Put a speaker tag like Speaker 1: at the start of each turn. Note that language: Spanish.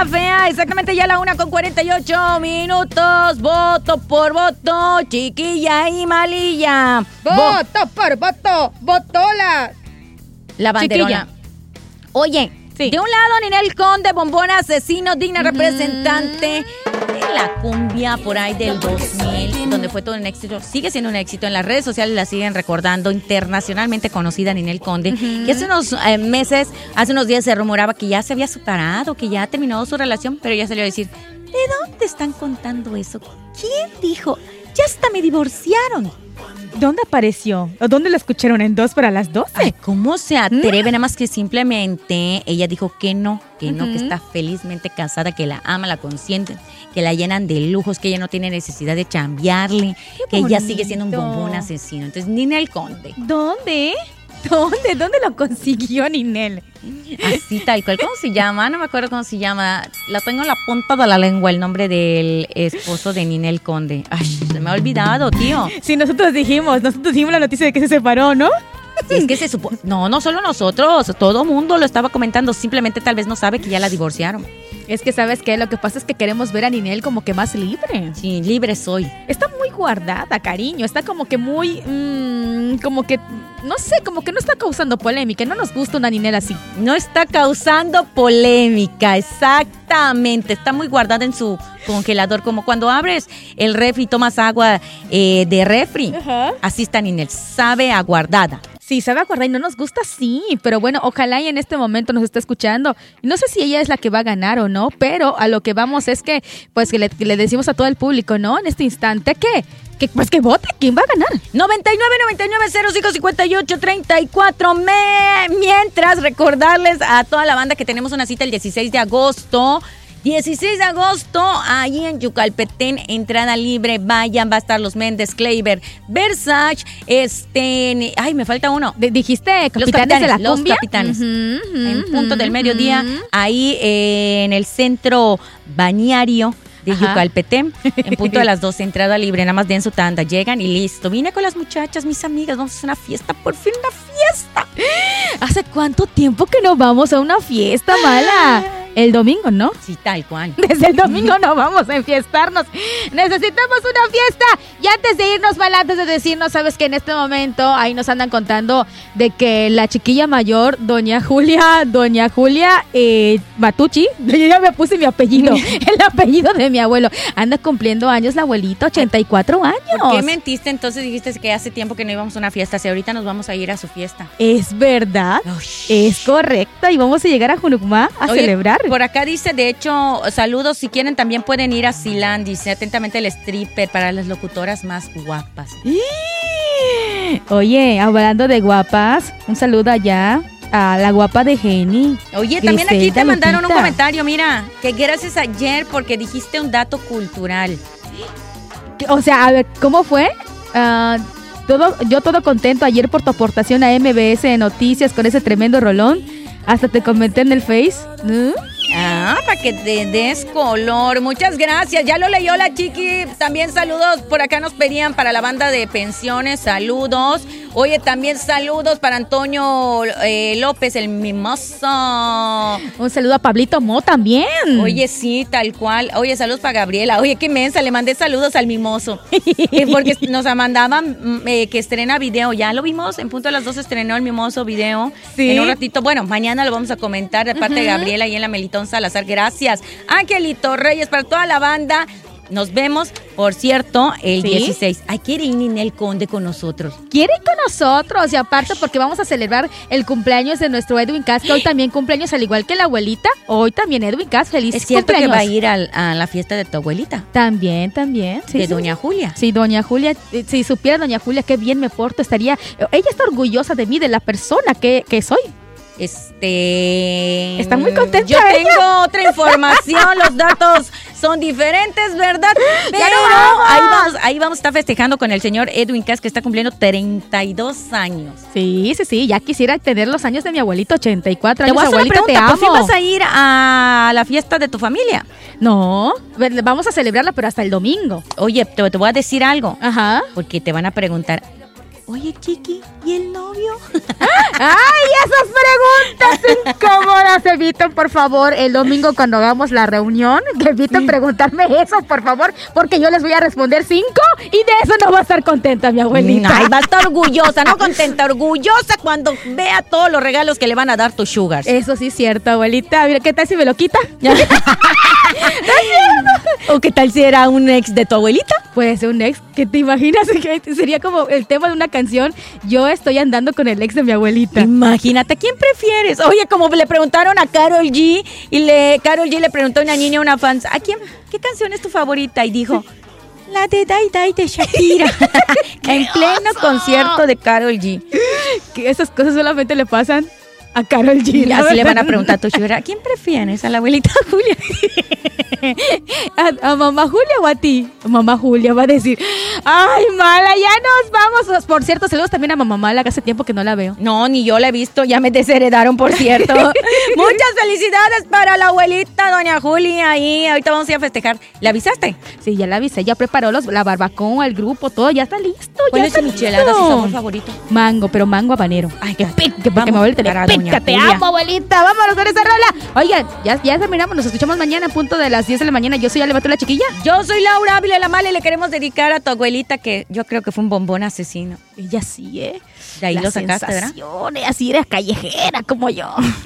Speaker 1: fea, exactamente ya la 1:48. Voto por voto, chiquilla y malilla.
Speaker 2: Voto por voto, votola.
Speaker 1: La banderona. Oye, sí. De un lado, Ninel Conde, bombón asesino, digna representante de la cumbia por ahí del 2000, donde fue todo un éxito. Sigue siendo un éxito. En las redes sociales la siguen recordando. Internacionalmente conocida Ninel Conde, que hace unos meses, hace unos días se rumoraba que ya se había separado, que ya terminó su relación, pero ya salió a decir, ¿de dónde están contando eso? ¿Quién dijo? Ya hasta me divorciaron.
Speaker 2: ¿Dónde apareció? ¿O dónde la escucharon? ¿En 2 para las 12?
Speaker 1: Ay, ¿cómo se atreve? Nada más que simplemente ella dijo que no, que está felizmente casada, que la ama, la consiente, que la llenan de lujos, que ella no tiene necesidad de chambearle, que ella sigue siendo un bombón asesino. Entonces, Ninel Conde.
Speaker 2: ¿Dónde? ¿Dónde lo consiguió Ninel?
Speaker 1: Así tal cual. ¿Cómo se llama? No me acuerdo cómo se llama. La tengo en la punta de la lengua, el nombre del esposo de Ninel Conde. Ay, se me ha olvidado, tío.
Speaker 2: Sí, nosotros dijimos la noticia de que se separó, ¿no?
Speaker 1: Sí, es que se supo. No solo nosotros, todo mundo lo estaba comentando. Simplemente tal vez no sabe que ya la divorciaron.
Speaker 2: Es que, ¿sabes qué? Lo que pasa es que queremos ver a Ninel como que más libre.
Speaker 1: Sí, libre soy.
Speaker 2: Está muy guardada, cariño. Está como que muy... como que... No sé, como que no está causando polémica. No nos gusta una Ninel así.
Speaker 1: No está causando polémica, exactamente. Está muy guardada en su congelador. Como cuando abres el refri y tomas agua de refri. Ajá. Así está Ninel, sabe aguardada.
Speaker 2: Sí, sabe aguardar y no nos gusta, sí, pero bueno, ojalá y en este momento nos esté escuchando. No sé si ella es la que va a ganar o no, pero a lo que vamos es que, pues, que le decimos a todo el público, ¿no? En este instante, que vote, ¿quién va a ganar?
Speaker 1: 99-99-0558-34. Mientras, recordarles a toda la banda que tenemos una cita el 16 de agosto. 16 de agosto, ahí en Yucalpetén, entrada libre, vayan, va a estar los Méndez, Kleiber, Versace, ay, me falta uno.
Speaker 2: ¿Dijiste capitanes de la cumbia?
Speaker 1: Los capitanes, en punto del mediodía, ahí en el centro bañario de Yucalpetén, en punto de las 12, entrada libre, nada más den su tanda, llegan y listo. Vine con las muchachas, mis amigas, vamos a hacer una fiesta, por fin una fiesta.
Speaker 2: ¿Hace cuánto tiempo que no vamos a una fiesta, Mala? El domingo, ¿no?
Speaker 1: Sí, tal cual.
Speaker 2: Desde el domingo no vamos a enfiestarnos. Necesitamos una fiesta. Y antes de irnos, Mala, antes de decirnos, sabes que en este momento ahí nos andan contando de que la chiquilla mayor, doña Julia Batucci, yo ya me puse mi apellido, el apellido de mi abuelo, anda cumpliendo años la abuelita, 84 años.
Speaker 1: ¿Por qué mentiste entonces? Dijiste que hace tiempo que no íbamos a una fiesta, si ahorita nos vamos a ir a su fiesta.
Speaker 2: Es verdad, es correcto, y vamos a llegar a Junucmá a celebrar.
Speaker 1: Por acá dice, de hecho, saludos, si quieren también pueden ir a Silán, dice, atentamente el stripper para las locutoras más guapas.
Speaker 2: Oye, hablando de guapas, un saludo allá a la guapa de Jenny.
Speaker 1: Oye, también aquí te mandaron un comentario, mira, que gracias ayer porque dijiste un dato cultural.
Speaker 2: O sea, a ver, ¿cómo fue? Todo contento ayer por tu aportación a MBS Noticias con ese tremendo rolón. Hasta te comenté en el Face, ¿no?
Speaker 1: Para que te des color. Muchas gracias. Ya lo leyó la chiqui. También saludos. Por acá nos pedían para la banda de pensiones. Saludos. Oye, también saludos para Antonio López, el mimoso.
Speaker 2: Un saludo a Pablito Mo también.
Speaker 1: Oye, sí, tal cual. Oye, saludos para Gabriela. Oye, qué mensa. Le mandé saludos al mimoso. Porque nos mandaban que estrena video. Ya lo vimos. En punto de las 12 estrenó el mimoso video. Sí. En un ratito. Bueno, mañana lo vamos a comentar de parte de Gabriela y en la Melitón Salazar. Gracias. Angelito Reyes, para toda la banda. Nos vemos, por cierto, el 16. Ay, quiere ir Ninel Conde con nosotros.
Speaker 2: Quiere ir con nosotros, y aparte porque vamos a celebrar el cumpleaños de nuestro Edwin Cass, que hoy también cumpleaños, al igual que la abuelita. Hoy también Edwin Cass, feliz cumpleaños.
Speaker 1: ¿Es cierto que va a ir a la fiesta de tu abuelita?
Speaker 2: También. Sí,
Speaker 1: de Doña Julia.
Speaker 2: Sí, Doña Julia. Si supiera Doña Julia qué bien me porto, estaría... Ella está orgullosa de mí, de la persona que soy.
Speaker 1: Está
Speaker 2: muy contenta.
Speaker 1: Yo tengo otra información, los datos son diferentes, ¿verdad? Pero ahí vamos a estar festejando con el señor Edwin Cass, que está cumpliendo 32 años.
Speaker 2: Sí, ya quisiera tener los años de mi abuelito, 84 años.
Speaker 1: Te voy a hacer
Speaker 2: abuelita,
Speaker 1: una pregunta, ¿por fin vas a ir a la fiesta de tu familia?
Speaker 2: No, vamos a celebrarla, pero hasta el domingo.
Speaker 1: Oye, te voy a decir algo.
Speaker 2: Ajá.
Speaker 1: Porque te van a preguntar, oye, Chiqui, ¿y el novio?
Speaker 2: ¡Ay, esas preguntas incómodas! eviten, por favor, el domingo cuando hagamos la reunión, que eviten preguntarme eso, por favor, porque yo les voy a responder 5 y de eso no va a estar contenta mi abuelita.
Speaker 1: Ay, va a estar orgullosa, no contenta, orgullosa cuando vea todos los regalos que le van a dar tus sugars.
Speaker 2: Eso sí es cierto, abuelita. Mira, ¿qué tal si me lo quita?
Speaker 1: ¿O qué tal si era un ex de tu abuelita?
Speaker 2: Puede ser un ex, ¿qué te imaginas? Que sería como el tema de una canción, yo estoy andando con el ex de mi abuelita.
Speaker 1: Imagínate, ¿quién prefieres? Oye, como le preguntaron a Karol G, Karol G le preguntó a una niña, una fan, ¿qué canción es tu favorita? Y dijo, la de Dai Dai de Shakira. En pleno concierto de Karol G.
Speaker 2: Que esas cosas solamente le pasan a Karol G.
Speaker 1: Y así le van a preguntar a tu sugar, ¿a quién prefieres? ¿A la abuelita Julia?
Speaker 2: ¿A mamá Julia o a ti? Mamá Julia va a decir, ay, Mala, ya nos vamos. Por cierto, saludos también a mamá Mala, que hace tiempo que no la veo.
Speaker 1: No, ni yo la he visto, ya me desheredaron, por cierto. Muchas felicidades para la abuelita, doña Julia, ahí ahorita vamos a ir a festejar. ¿Le avisaste?
Speaker 2: Sí, ya la avisé, ya preparó la barbacoa, el grupo, todo, ya está listo.
Speaker 1: ¿Cuál es su michelada, su sabor favorito?
Speaker 2: Mango, pero mango habanero.
Speaker 1: Ay, qué
Speaker 2: pica, porque me vuelve a pica, te amo, abuelita, vámonos con esa rola. Oigan, ya terminamos, nos escuchamos mañana a punto de las 10 de la mañana. Yo soy Ale Mateo, la chiquilla.
Speaker 1: Yo soy Laura Ávila la Mala y le queremos dedicar a tu abuelita, que yo creo que fue un bombón asesino.
Speaker 2: Ella sí,
Speaker 1: De ahí lo sacaste, ¿verdad?
Speaker 2: Así eres callejera como yo.